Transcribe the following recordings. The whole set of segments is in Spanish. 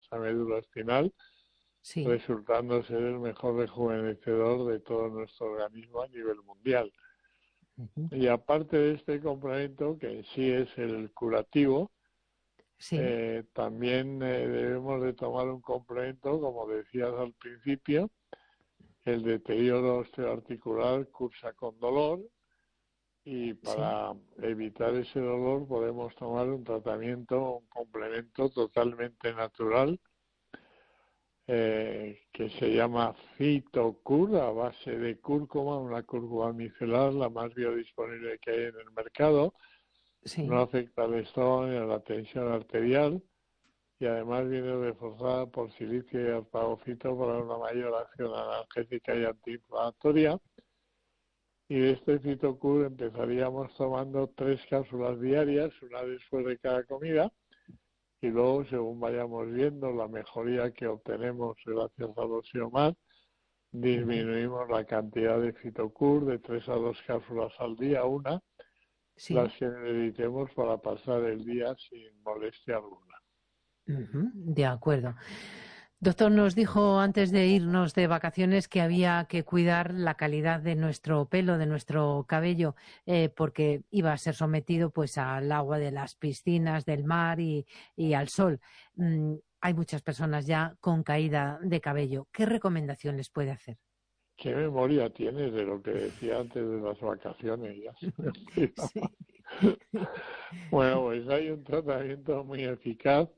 nuestra médula espinal, Sí, resultando ser el mejor rejuvenecedor de todo nuestro organismo a nivel mundial. ujú, Y aparte de este complemento, que en sí es el curativo, sí, también debemos de tomar un complemento, como decías al principio, el deterioro osteoarticular cursa con dolor, y sí, para evitar ese dolor podemos tomar un tratamiento, un complemento totalmente natural, que se llama Phytocur, a base de cúrcuma, una cúrcuma micelar, la más biodisponible que hay en el mercado. No sí. afecta al estómago ni a la tensión arterial, y además viene reforzada por silicio y arpagofito para una mayor acción analgésica y antiinflamatoria. Y de este Phytocur empezaríamos tomando 3 cápsulas diarias, una después de cada comida, y luego, según vayamos viendo la mejoría que obtenemos gracias al Osteomar, Ujú. disminuimos la cantidad de Phytocur de 3 a 2 cápsulas al día, una, las Sí, que necesitemos para pasar el día sin molestia alguna. ujú, de acuerdo. Doctor, nos dijo antes de irnos de vacaciones que había que cuidar la calidad de nuestro pelo, de nuestro cabello, porque iba a ser sometido pues al agua de las piscinas, del mar y al sol. Hay muchas personas ya con caída de cabello. ¿Qué recomendación les puede hacer? ¿Qué memoria tienes de lo que decía antes de las vacaciones? Ya se me olvidaba. Sí. Bueno, pues hay un tratamiento muy eficaz,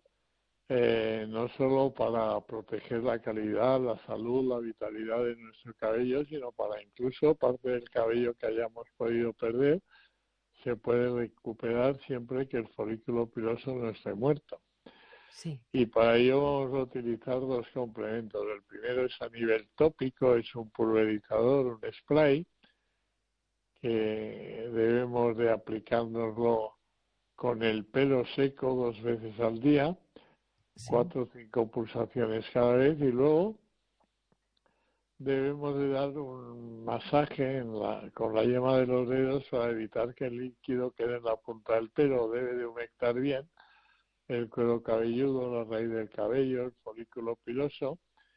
no solo para proteger la calidad, la salud, la vitalidad de nuestro cabello, sino para incluso parte del cabello que hayamos podido perder, se puede recuperar siempre que el folículo piloso no esté muerto. Sí, Y para ello vamos a utilizar dos complementos. El primero es a nivel tópico, es un pulverizador, un spray, que debemos de aplicárnoslo con el pelo seco 2 veces al día, sí, 4 o 5 pulsaciones cada vez, y luego debemos de dar un masaje con la yema de los dedos para evitar que el líquido quede en la punta del pelo. Debe de humectar bien el cuero cabelludo, la raíz del cabello, el folículo piloso,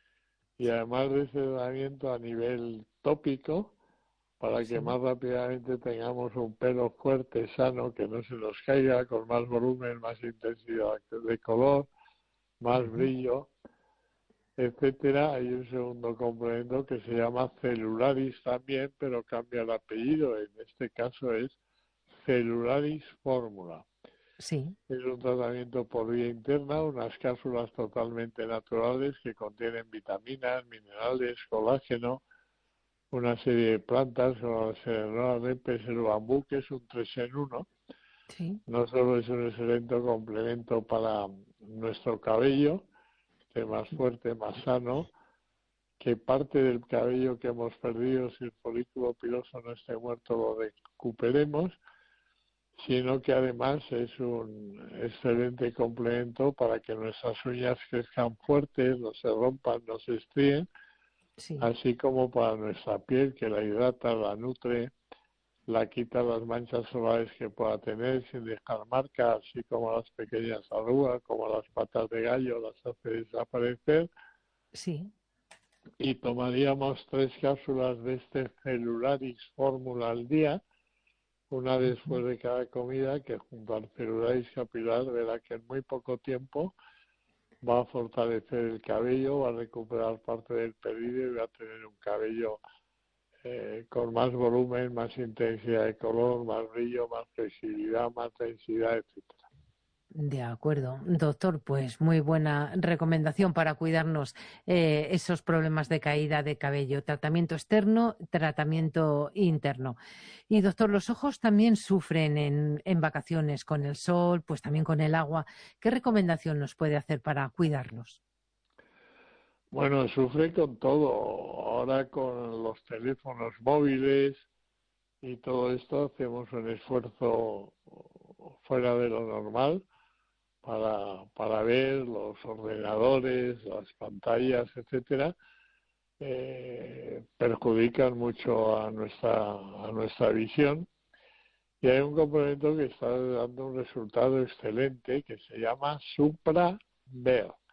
y además de ese tratamiento a nivel tópico, para que sí. más rápidamente tengamos un pelo fuerte, sano, que no se nos caiga, con más volumen, más intensidad de color, más Ujú. brillo, etcétera. Hay un segundo complemento que se llama Celularis también, pero cambia el apellido. En este caso es Celularis Fórmula. Sí, Es un tratamiento por vía interna, unas cápsulas totalmente naturales que contienen vitaminas, minerales, colágeno, una serie de plantas como la Serenora repes, el bambú, que es un 3 en 1. sí, No solo es un excelente complemento para nuestro cabello, que esté más fuerte, más sano, que parte del cabello que hemos perdido, si el folículo piloso no esté muerto, lo recuperemos, sino que además es un excelente complemento para que nuestras uñas crezcan fuertes, no se rompan, no se estríen, sí. así como para nuestra piel, que la hidrata, la nutre, la quita las manchas solares que pueda tener sin dejar marcas, así como las pequeñas arrugas, como las patas de gallo, las hace desaparecer. Sí. Y tomaríamos 3 cápsulas de este Celularis Fórmula al día, una Ujú. después de cada comida, que junto al Celularis capilar verá que en muy poco tiempo va a fortalecer el cabello, va a recuperar parte del periodo y va a tener un cabello con más volumen, más intensidad de color, más brillo, más flexibilidad, más densidad, etcétera. De acuerdo, doctor, pues muy buena recomendación para cuidarnos esos problemas de caída de cabello, tratamiento externo, tratamiento interno. Y doctor, los ojos también sufren en vacaciones con el sol, pues también con el agua. ¿Qué recomendación nos puede hacer para cuidarlos? Bueno, sufre con todo. Ahora con los teléfonos móviles y todo esto hacemos un esfuerzo fuera de lo normal para ver los ordenadores, las pantallas, etcétera, perjudican mucho a nuestra visión. Y hay un complemento que está dando un resultado excelente que se llama Supra Ver.